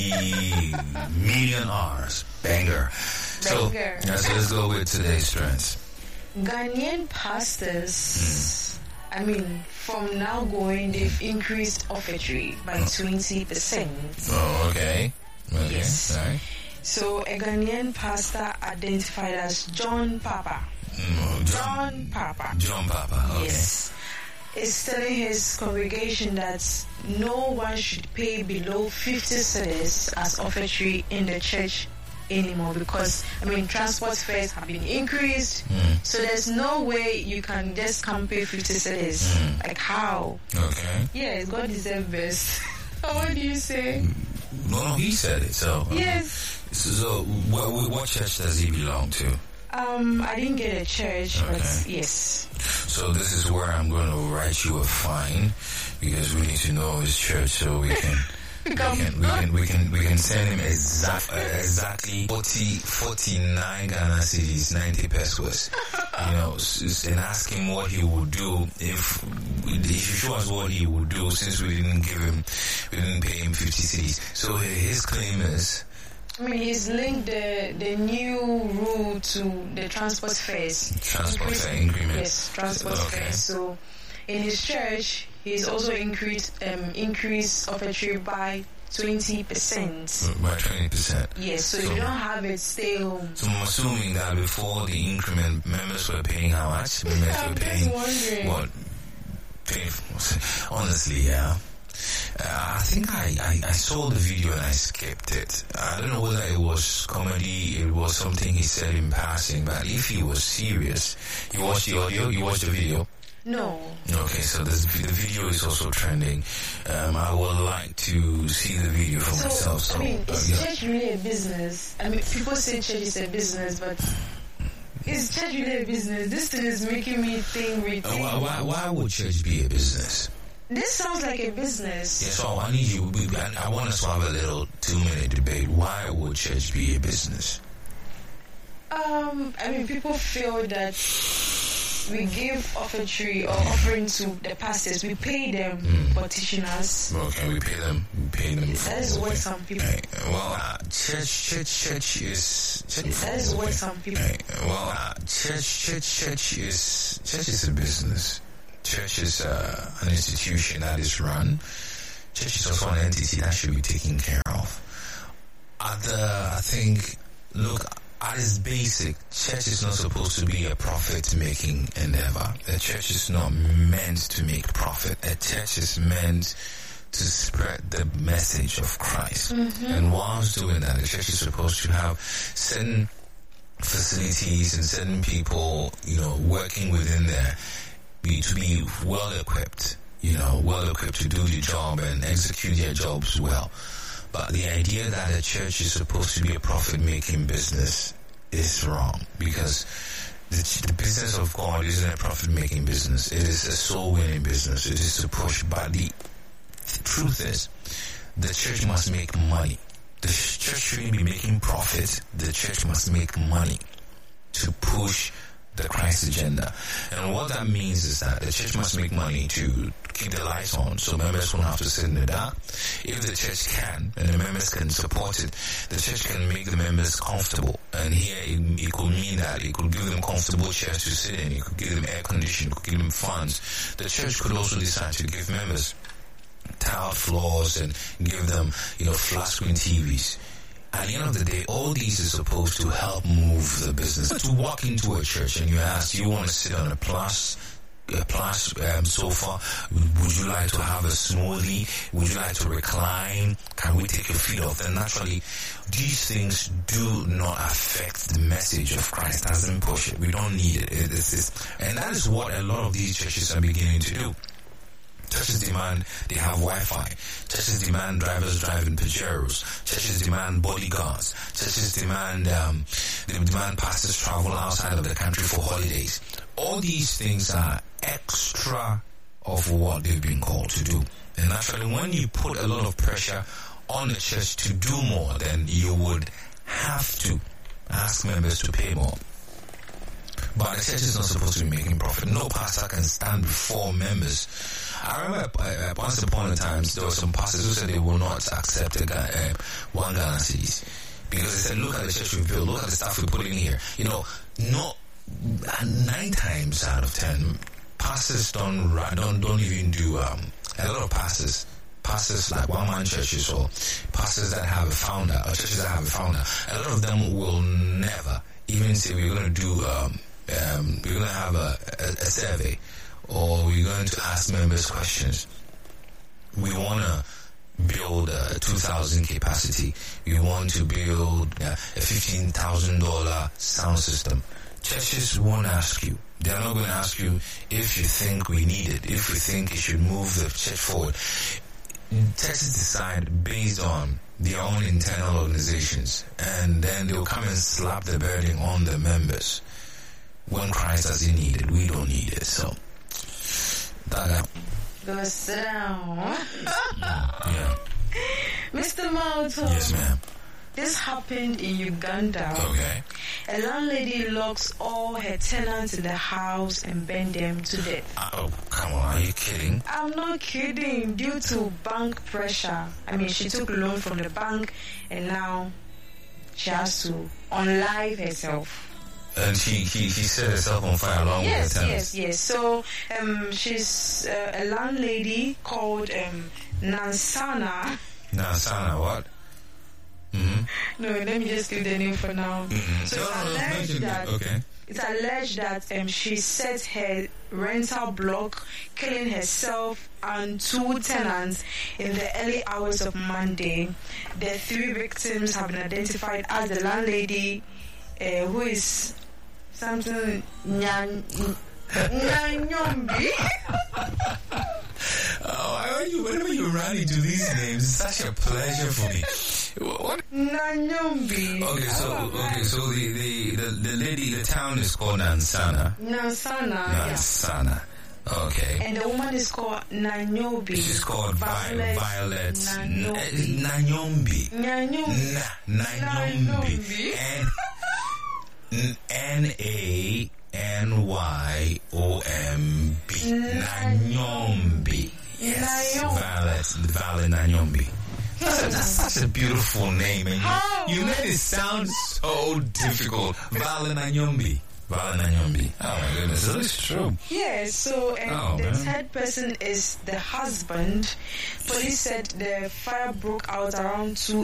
million hours. Banger. So let's go with today's trends. Ghanaian pastors, from now going, they've increased offertory by 20%. Oh, okay. Yes. All right. So a Ghanaian pastor identified as John Papa. John Papa. Okay. Yes. Is telling his congregation that no one should pay below 50 cedis as offertory in the church anymore, because transport fares have been increased, so there's no way you can just come pay 50 cedis. Like how? Okay. Yes, God deserves best. What do you say? No, he said it. So yes. So what church does he belong to? I didn't get a church, but yes. So this is where I'm going to write you a fine, because we need to know his church so we can we can send him exactly 49 Ghana cedis, 90 pesos. And ask him what he would do if you show us what he would do, since we didn't pay him 50 cedis. So his claim is, he's linked the new rule to the transport fares. Transport fare increment. Yes, transport fares. So in his church, he's also increased offertory by 20%. By 20%. Yes, so you don't have it still. So I'm assuming that before the increment, members were paying how much? Members were paying what? Honestly, yeah. I think I saw the video and I skipped it. I don't know whether it was comedy, it was something he said in passing, but if he was serious, you watched the audio, you watched the video? No. Okay, so the video is also trending. I would like to see the video for myself. So, is church really a business? People say church is a business, but is church really a business? This thing is making me think. Why would church be a business? This sounds like a business. Yeah, so I need you. I want us to have a little 2-minute debate. Why would church be a business? People feel that we give offertory or offering to the pastors. We pay them for teaching us. Okay, we pay them. That is what some people. Church is. That is what some people. Church is a business. Church is an institution that is run. Church is also an entity that should be taken care of. At its basic, church is not supposed to be a profit-making endeavor. A church is not meant to make profit. A church is meant to spread the message of Christ. And whilst doing that, the church is supposed to have certain facilities and certain people, working within there, to be well equipped to do the job and execute their jobs well. But the idea that a church is supposed to be a profit-making business is wrong, because the business of God isn't a profit-making business. It is a soul-winning business. It is to push. But the truth is, the church must make money. The church shouldn't be making profit. The church must make money to push the Christ agenda. And what that means is that the church must make money to keep the lights on, so members won't have to sit in the dark. If the church can, and the members can support it, the church can make the members comfortable. And here it could mean that it could give them comfortable chairs to sit in, it could give them air conditioning, it could give them funds. The church could also decide to give members tiled floors and give them, flat screen TVs. At the end of the day, all these is supposed to help move the business. To walk into a church and you ask, do you want to sit on a plush sofa? Would you like to have a smoothie? Would you like to recline? Can we take your feet off? Then naturally, these things do not affect the message of Christ. Doesn't push it. We don't need it. And that is what a lot of these churches are beginning to do. Churches demand they have Wi-Fi. Churches demand drivers driving Pajeros. Churches demand bodyguards. Churches demand pastors travel outside of the country for holidays. All these things are extra of what they've been called to do. And actually, when you put a lot of pressure on the church to do more, then you would have to ask members to pay more. But the church is not supposed to be making profit. No pastor can stand before members. I remember once upon a time there were some pastors who said they will not accept $1 Ghana cedis because they said, look at the church we built, look at the stuff we put in here. You know, 9 times out of 10, pastors don't even do a lot of pastors like one-man churches or pastors that have a founder or churches that have a founder. A lot of them will never even say we're going to do we're going to have a survey or we're going to ask members questions. We want to build a 2,000 capacity. We want to build a $15,000 sound system. Churches won't ask you. They're not going to ask you if you think we need it, if we think it should move the church forward. Churches decide based on their own internal organizations, and then they'll come and slap the burden on the members. When Christ doesn't need it, we don't need it. So, go sit down. Yeah. Mr. Malto. Yes, ma'am. This happened in Uganda. Okay. A landlady locks all her tenants in the house and burn them to death. Oh, come on. Are you kidding? I'm not kidding. Due to bank pressure. I mean, she took a loan from the bank and now she has to unlive herself. And she set herself on fire along with the tenants. Yes. So, she's a landlady called Nansana. Nansana, what? Mm-hmm. No, let me just give the name for now. Mm-hmm. So it's alleged that she set her rental block, killing herself and 2 tenants in the early hours of Monday. The 3 victims have been identified as the landlady, who is something Nyanyombi. Whenever you run into these names, it's such a pleasure for me. What? Nanyombi. Okay, so the lady, the town is called Nansana. Nansana. Okay. And the woman is called Nanyobi. She's called Violet. Nanyombi. Nanyombi. Nanyombi. Nanyombi. Yes, Violet Nanyombi. That's such a beautiful name, and you made it sound so difficult. Violet Nanyombi. Oh my goodness, that is true. Yeah, so the third person is the husband. Police said the fire broke out around 2